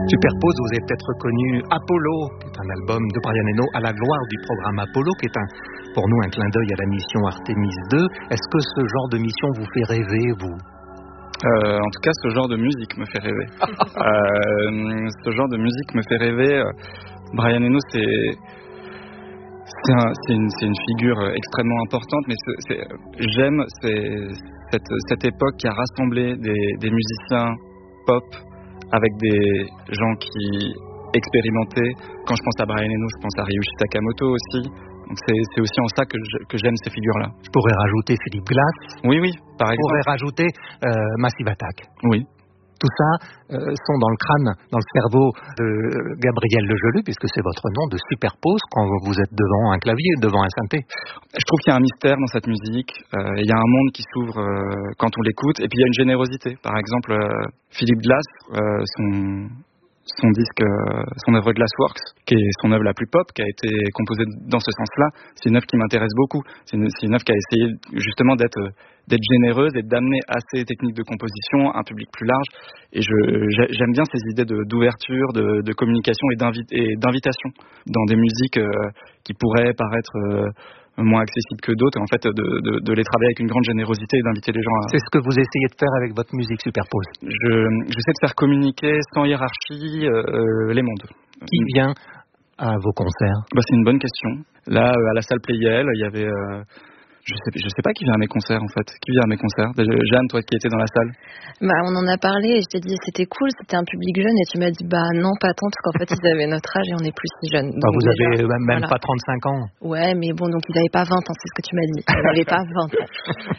Superpose, vous avez peut-être connu Apollo, qui est un album de Brian Eno à la gloire du programme Apollo, qui est pour nous un clin d'œil à la mission Artemis 2. Est-ce que ce genre de mission vous fait rêver, vous ? En tout cas, ce genre de musique me fait rêver. Ce genre de musique me fait rêver. Brian Eno, c'est une figure extrêmement importante, mais j'aime cette époque qui a rassemblé des musiciens pop avec des gens qui expérimentaient. Quand je pense à Brian Eno, je pense à Ryuichi Sakamoto aussi. Donc c'est aussi en ça que j'aime ces figures-là. Je pourrais rajouter Philip Glass. Oui, par exemple. Je pourrais rajouter Massive Attack. Oui. Tout ça sont dans le crâne, dans le cerveau de Gabriel Legelu, puisque c'est votre nom, de Superpose, quand vous êtes devant un clavier, devant un synthé. Je trouve qu'il y a un mystère dans cette musique. Il y a un monde qui s'ouvre quand on l'écoute. Et puis il y a une générosité. Par exemple, Philip Glass, son disque, son œuvre Glassworks, qui est son œuvre la plus pop, qui a été composée dans ce sens-là, c'est une œuvre qui m'intéresse beaucoup. C'est une œuvre qui a essayé justement d'être généreuse et d'amener à ces techniques de composition un public plus large. Et j'aime bien ces idées d'ouverture, de communication et d'invitation dans des musiques qui pourraient paraître moins accessibles que d'autres, et en fait de les travailler avec une grande générosité et d'inviter les gens à... C'est ce que vous essayez de faire avec votre musique Superpose. J'essaie de faire communiquer sans hiérarchie les mondes. Qui vient à vos concerts ? C'est une bonne question. Là, à la salle Playel, il y avait... Je sais pas qui vient à mes concerts en fait. Qui vient à mes concerts ? Jeanne, toi qui étais dans la salle. On en a parlé et je t'ai dit c'était cool, c'était un public jeune et tu m'as dit non pas tant parce qu'en fait ils avaient notre âge et on est plus si jeunes. Donc, vous avez même pas 35 ans. Ouais, mais bon, donc ils n'avaient pas 20 ans, c'est ce que tu m'as dit. Ils n'avaient pas 20 ans.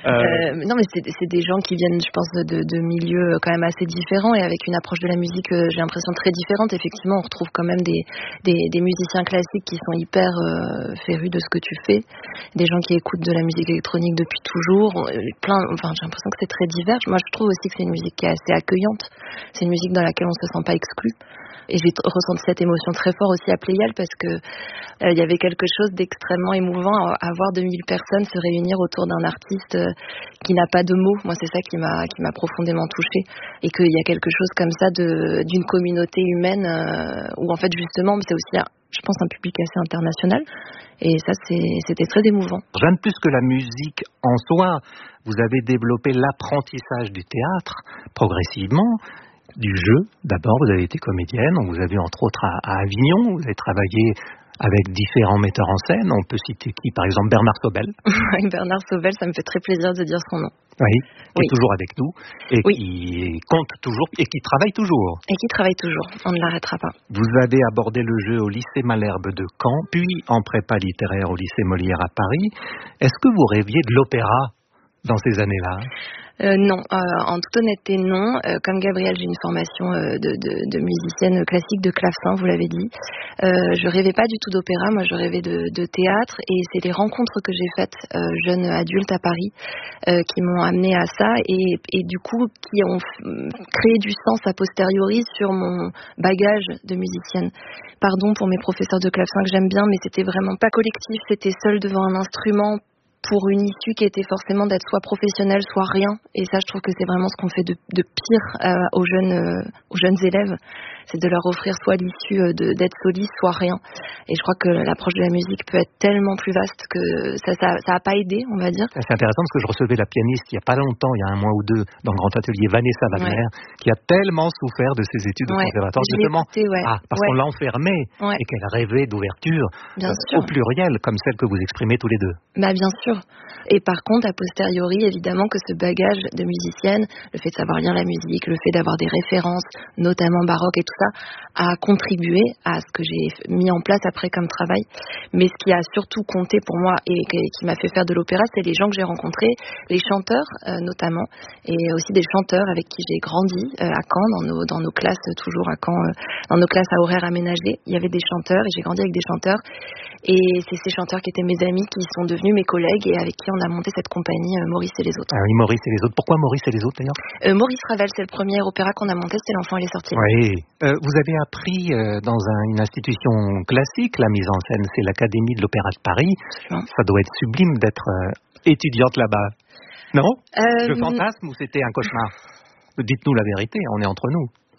Non mais c'est des gens qui viennent, je pense, de milieux quand même assez différents et avec une approche de la musique, j'ai l'impression très différente. Effectivement, on retrouve quand même des musiciens classiques qui sont hyper férus de ce que tu fais, des gens qui écoutent de la musique électronique depuis toujours, j'ai l'impression que c'est très divers. Moi je trouve aussi que c'est une musique qui est assez accueillante, c'est une musique dans laquelle on se sent pas exclu et j'ai ressenti cette émotion très fort aussi à Playel parce que il y avait quelque chose d'extrêmement émouvant à voir 2000 personnes se réunir autour d'un artiste qui n'a pas de mots. Moi c'est ça qui m'a profondément touchée et qu'il y a quelque chose comme ça d'une communauté humaine où en fait justement c'est aussi je pense un public assez international et ça c'était très émouvant. Jeanne, plus que la musique en soi, vous avez développé l'apprentissage du théâtre progressivement, du jeu. D'abord, vous avez été comédienne, on vous a vu entre autres à Avignon, vous avez travaillé avec différents metteurs en scène. On peut citer qui, par exemple Bernard Sobel. Bernard Sobel, ça me fait très plaisir de dire son nom. Oui, qui est toujours avec nous et qui compte toujours et qui travaille toujours. Et qui travaille toujours, on ne l'arrêtera pas. Vous avez abordé le jeu au lycée Malherbe de Caen, puis en prépa littéraire au lycée Molière à Paris. Est-ce que vous rêviez de l'opéra dans ces années-là ? Non, en toute honnêteté non. Comme Gabriel, j'ai une formation de musicienne classique de clavecin, vous l'avez dit. Je rêvais pas du tout d'opéra, moi je rêvais de théâtre et c'est les rencontres que j'ai faites jeune adulte à Paris qui m'ont amenée à ça et du coup qui ont créé du sens a posteriori sur mon bagage de musicienne. Pardon pour mes professeurs de clavecin que j'aime bien, mais c'était vraiment pas collectif, c'était seul devant un instrument pour une issue qui était forcément d'être soit professionnelle, soit rien. Et ça, je trouve que c'est vraiment ce qu'on fait de pire aux jeunes élèves. C'est de leur offrir soit l'issue d'être soliste, soit rien. Et je crois que l'approche de la musique peut être tellement plus vaste que ça a pas aidé, on va dire. C'est intéressant parce que je recevais la pianiste il y a pas longtemps, il y a un mois ou deux, dans le grand atelier, Vanessa Wagner, qui a tellement souffert de ses études au conservatoire, justement, parce qu'on l'a enfermée et qu'elle rêvait d'ouverture au pluriel, comme celle que vous exprimez tous les deux. Bien sûr. Et par contre, a posteriori, évidemment que ce bagage de musicienne, le fait de savoir lire la musique, le fait d'avoir des références, notamment baroque et tout ça, a contribué à ce que j'ai mis en place après comme travail. Mais ce qui a surtout compté pour moi et qui m'a fait faire de l'opéra, c'est les gens que j'ai rencontrés, les chanteurs notamment, et aussi des chanteurs avec qui j'ai grandi à Caen, dans nos classes, toujours à Caen, dans nos classes à horaires aménagés. Il y avait des chanteurs et j'ai grandi avec des chanteurs. Et c'est ces chanteurs qui étaient mes amis qui sont devenus mes collègues et avec qui on a monté cette compagnie Maurice et les autres. Ah oui, Maurice et les autres. Pourquoi Maurice et les autres d'ailleurs ? Maurice Ravel, c'est le premier opéra qu'on a monté, c'était L'Enfant et les sorciers. Oui. Vous avez appris dans une institution classique la mise en scène, c'est l'Académie de l'Opéra de Paris. Absolument. Ça doit être sublime d'être étudiante là-bas. Non ? Je fantasme ou c'était un cauchemar ? Dites-nous la vérité, on est entre nous. Ouais.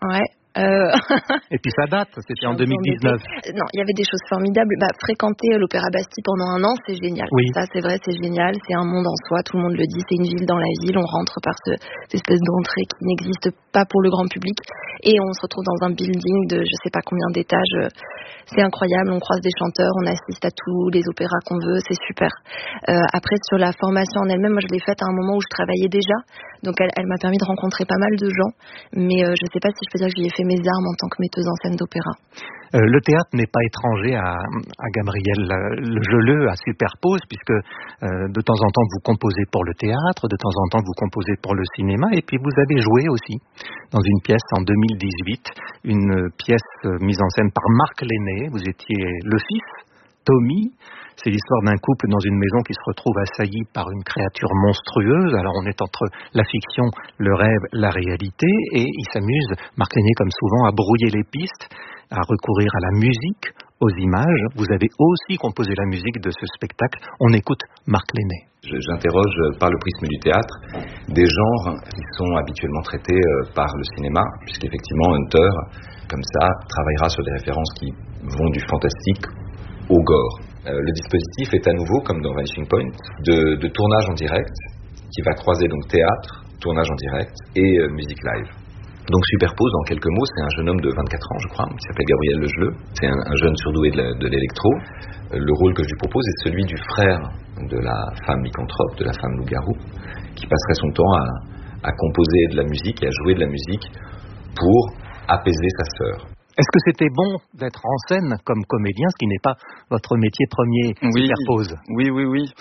Et puis ça date, c'était en 2019. Non, il y avait des choses formidables. Fréquenter l'Opéra Bastille pendant un an, c'est génial. Oui. Ça, c'est vrai, c'est génial. C'est un monde en soi, tout le monde le dit. C'est une ville dans la ville. On rentre par cette espèce d'entrée qui n'existe pas pour le grand public. Et on se retrouve dans un building de je sais pas combien d'étages. C'est incroyable. On croise des chanteurs, on assiste à tous les opéras qu'on veut. C'est super. Après, sur la formation en elle-même, moi, je l'ai faite à un moment où je travaillais déjà. Donc, elle m'a permis de rencontrer pas mal de gens. Mais je sais pas si je peux dire que j'y ai fait mes armes en tant que metteuse en scène d'opéra. Le théâtre n'est pas étranger à Gabrielle Jeleu, à Superpose, puisque de temps en temps vous composez pour le théâtre, de temps en temps vous composez pour le cinéma, et puis vous avez joué aussi dans une pièce en 2018, une pièce mise en scène par Marc Lenné. Vous étiez le fils, Tommy. C'est l'histoire d'un couple dans une maison qui se retrouve assailli par une créature monstrueuse. Alors on est entre la fiction, le rêve, la réalité, et il s'amuse, Marc Lenné comme souvent, à brouiller les pistes, à recourir à la musique, aux images. Vous avez aussi composé la musique de ce spectacle. On écoute Marc Lenné. J'interroge par le prisme du théâtre des genres qui sont habituellement traités par le cinéma, puisqu'effectivement Hunter, comme ça, travaillera sur des références qui vont du fantastique au gore. Le dispositif est à nouveau, comme dans Vanishing Point, de tournage en direct, qui va croiser donc théâtre, tournage en direct et musique live. Donc Superpose, en quelques mots, c'est un jeune homme de 24 ans, je crois, qui s'appelle Gabriel Jeleu. C'est un jeune surdoué de l'électro. Le rôle que je lui propose est celui du frère de la femme lycanthrope, de la femme loup-garou, qui passerait son temps à composer de la musique et à jouer de la musique pour apaiser sa sœur. Est-ce que c'était bon d'être en scène comme comédien, ce qui n'est pas votre métier premier, Superpose? Oui.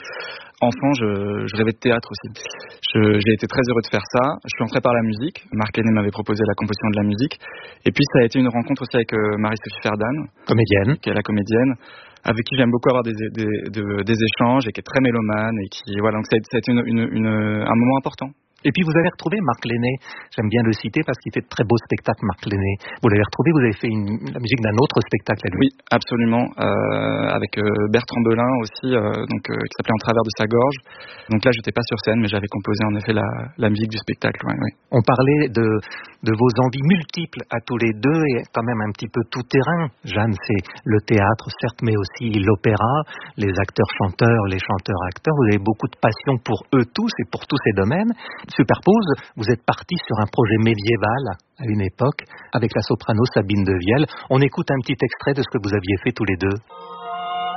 Enfant, je rêvais de théâtre aussi. J'ai été très heureux de faire ça. Je suis entré par la musique. Marc Lenné m'avait proposé la composition de la musique. Et puis, ça a été une rencontre aussi avec Marie-Sophie Ferdan, comédienne, qui est la comédienne, avec qui j'aime beaucoup avoir des échanges et qui est très mélomane. Et qui, voilà, donc ça a été un moment important. Et puis vous avez retrouvé Marc Lenné, j'aime bien le citer parce qu'il fait de très beaux spectacles, Marc Lenné. Vous l'avez retrouvé, vous avez fait la musique d'un autre spectacle à lui. Oui, absolument, avec Bertrand Belin aussi, qui s'appelait En travers de sa gorge. Donc là, j'étais pas sur scène, mais j'avais composé en effet la musique du spectacle. Ouais. On parlait de vos envies multiples à tous les deux et quand même un petit peu tout terrain. Jeanne, c'est le théâtre, certes, mais aussi l'opéra, les acteurs-chanteurs, les chanteurs-acteurs. Vous avez beaucoup de passion pour eux tous et pour tous ces domaines. Superpose, vous êtes parti sur un projet médiéval à une époque avec la soprano Sabine Devielle. On écoute un petit extrait de ce que vous aviez fait tous les deux.